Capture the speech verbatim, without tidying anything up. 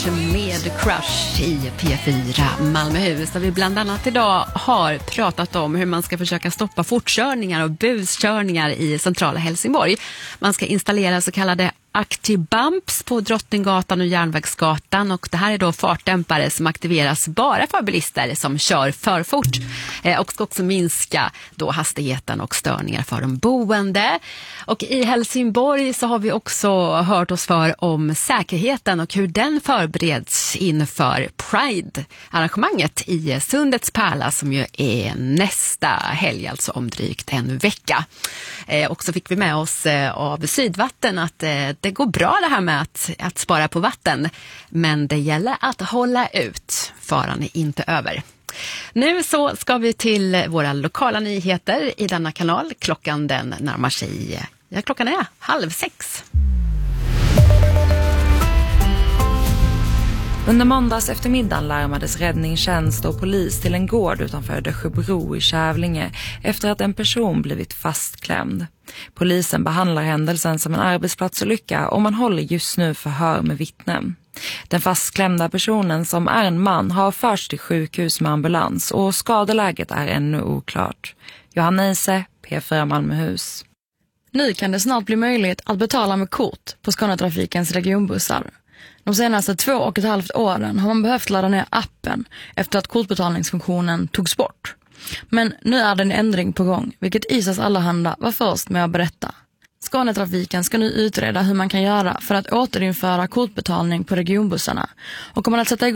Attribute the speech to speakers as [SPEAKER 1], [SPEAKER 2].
[SPEAKER 1] med Crush i P fyra Malmöhus, där vi bland annat idag har pratat om hur man ska försöka stoppa fortkörningar och buskörningar i centrala Helsingborg. Man ska installera så kallade Actibumps på Drottninggatan och Järnvägsgatan, och det här är då fartdämpare som aktiveras bara för bilister som kör för fort eh, och ska också minska då hastigheten och störningar för de boende. Och i Helsingborg så har vi också hört oss för om säkerheten och hur den förbereds inför Pride-arrangemanget i Sundets pärla, som ju är nästa helg, alltså om drygt en vecka. Eh, och så fick vi med oss eh, av Sydvatten att eh, det går bra det här med att, att spara på vatten, men det gäller att hålla ut. Faran är inte över. Nu så ska vi till våra lokala nyheter i denna kanal. Klockan den närmar sig, ja, klockan är halv sex.
[SPEAKER 2] Under måndags eftermiddagen larmades räddningstjänst och polis till en gård utanför Dösjebro i Kävlinge efter att en person blivit fastklämd. Polisen behandlar händelsen som en arbetsplatsolycka och man håller just nu förhör med vittnen. Den fastklämda personen, som är en man, har förts till sjukhus med ambulans och skadeläget är ännu oklart. Johanna Ise, P fyra Malmöhus.
[SPEAKER 3] Nu kan det snart bli möjligt att betala med kort på Skånetrafikens regionbussar. De senaste två och ett halvt åren har man behövt ladda ner appen efter att kortbetalningsfunktionen togs bort. Men nu är det en ändring på gång, vilket Isas Allehanda var först med att berätta. Skånetrafiken ska nu utreda hur man kan göra för att återinföra kortbetalning på regionbussarna och kommer att sätta igång